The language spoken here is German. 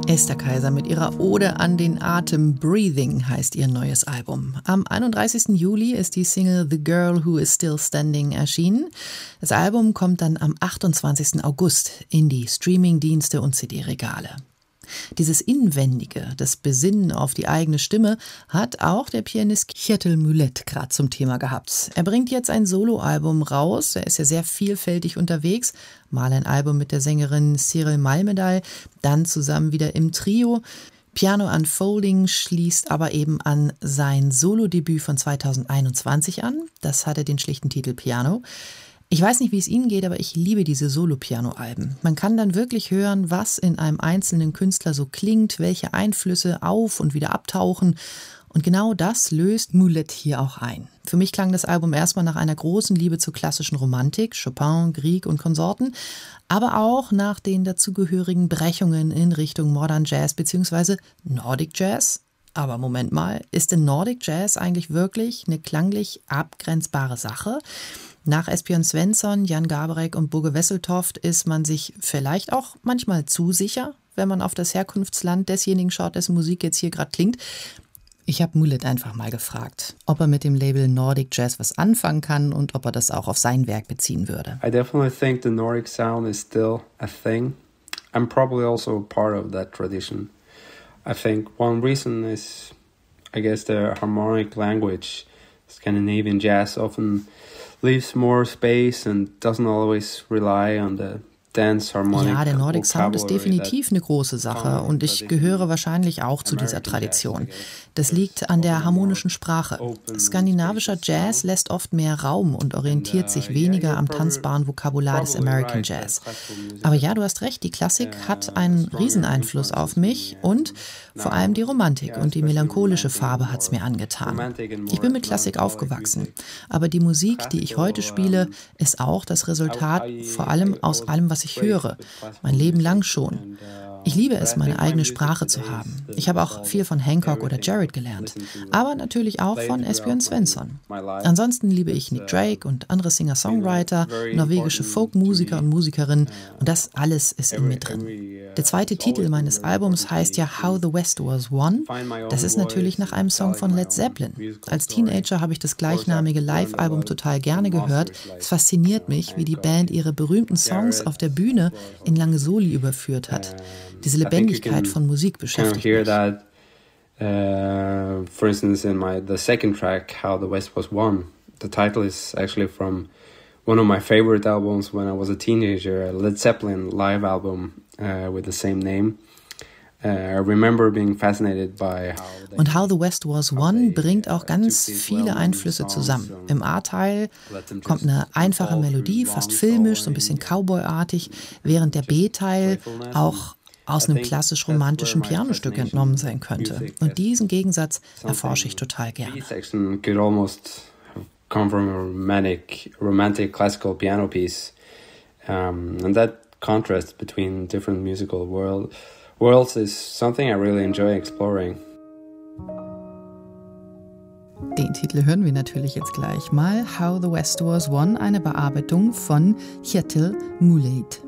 Esther Kaiser mit ihrer Ode an den Atem. Breathing heißt ihr neues Album. Am 31. Juli ist die Single The Girl Who Is Still Standing erschienen. Das Album kommt dann am 28. August in die Streamingdienste und CD-Regale. Dieses Inwendige, das Besinnen auf die eigene Stimme, hat auch der Pianist Kjetil Mulet gerade zum Thema gehabt. Er bringt jetzt ein Soloalbum raus, er ist ja sehr vielfältig unterwegs, mal ein Album mit der Sängerin Cyril Malmedal, dann zusammen wieder im Trio. Piano Unfolding schließt aber eben an sein Solodebüt von 2021 an, das hatte den schlichten Titel Piano. Ich weiß nicht, wie es Ihnen geht, aber ich liebe diese Solo-Piano-Alben. Man kann dann wirklich hören, was in einem einzelnen Künstler so klingt, welche Einflüsse auf und wieder abtauchen. Und genau das löst Mulet hier auch ein. Für mich klang das Album erstmal nach einer großen Liebe zur klassischen Romantik, Chopin, Grieg und Konsorten, aber auch nach den dazugehörigen Brechungen in Richtung Modern Jazz bzw. Nordic Jazz. Aber Moment mal, ist denn Nordic Jazz eigentlich wirklich eine klanglich abgrenzbare Sache? Nach Esbjörn Svensson, Jan Garbarek und Bugge Wesseltoft ist man sich vielleicht auch manchmal zu sicher, wenn man auf das Herkunftsland desjenigen schaut, dessen Musik jetzt hier gerade klingt. Ich habe Mulet einfach mal gefragt, ob er mit dem Label Nordic Jazz was anfangen kann und ob er das auch auf sein Werk beziehen würde. I definitely think the Nordic sound is still a thing. I'm probably also a part of that tradition. I think one reason is, I guess, the harmonic language. Scandinavian jazz often leaves more space and doesn't always rely on the dance harmonic. Ja, der Nordic Sound ist definitiv eine große Sache und ich gehöre wahrscheinlich auch zu dieser Tradition. Das liegt an der harmonischen Sprache. Skandinavischer Jazz lässt oft mehr Raum und orientiert sich weniger am tanzbaren Vokabular des American Jazz. Aber ja, du hast recht, die Klassik hat einen Rieseneinfluss auf mich und vor allem die Romantik und die melancholische Farbe hat es mir angetan. Ich bin mit Klassik aufgewachsen, aber die Musik, die ich heute spiele, ist auch das Resultat vor allem aus allem, was ich höre, mein Leben lang schon. Ich liebe es, meine eigene Sprache zu haben. Ich habe auch viel von Hancock oder Jarrett gelernt, aber natürlich auch von Esbjörn Svensson. Ansonsten liebe ich Nick Drake und andere Singer-Songwriter, norwegische Folkmusiker und Musikerinnen und das alles ist in mir drin. Der zweite Titel meines Albums heißt ja How the West Was Won. Das ist natürlich nach einem Song von Led Zeppelin. Als Teenager habe ich das gleichnamige Live-Album total gerne gehört. Es fasziniert mich, wie die Band ihre berühmten Songs auf der Bühne in lange Soli überführt hat. Diese Lebendigkeit von Musik beschäftigt mich. For instance, in the second track, How the West Was Won, the title is actually from one of my favorite albums when I was a teenager, a Led Zeppelin live album with the same name. I remember being fascinated by Und How the West Was Won bringt auch ganz viele Einflüsse zusammen. Im A-Teil kommt eine einfache Melodie, fast filmisch, so ein bisschen Cowboy-artig, während der B-Teil auch aus einem klassisch-romantischen Pianostück entnommen sein könnte. Und diesen Gegensatz erforsche ich total gerne. Could almost come from a romantic classical piano piece. And that contrast between different musical worlds is something I really enjoy exploring. Den Titel hören wir natürlich jetzt gleich mal. How the West Was Won, eine Bearbeitung von Kjetil Mulet.